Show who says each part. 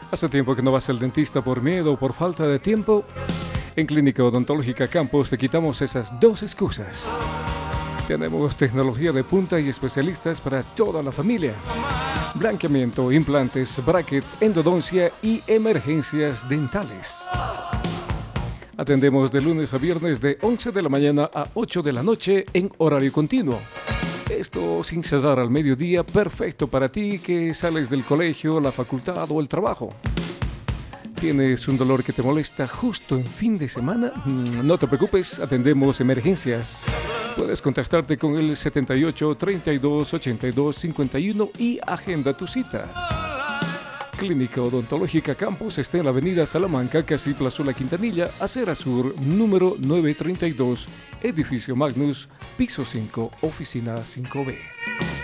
Speaker 1: ¿Hace tiempo que no vas al dentista por miedo o por falta de tiempo? En Clínica Odontológica Campos te quitamos esas dos excusas. Tenemos tecnología de punta y especialistas para toda la familia. Blanqueamiento, implantes, brackets, endodoncia y emergencias dentales. Atendemos de lunes a viernes de 11 de la mañana a 8 de la noche en horario continuo. Esto sin cesar al mediodía, perfecto para ti que sales del colegio, la facultad o el trabajo. ¿Tienes un dolor que te molesta justo en fin de semana? No te preocupes, atendemos emergencias. Puedes contactarte con el 78 32 82 51 y agenda tu cita. Clínica Odontológica Campos está en la avenida Salamanca, casi Plazuela Quintanilla, Acera Sur, número 932, edificio Magnus, piso 5, oficina 5B.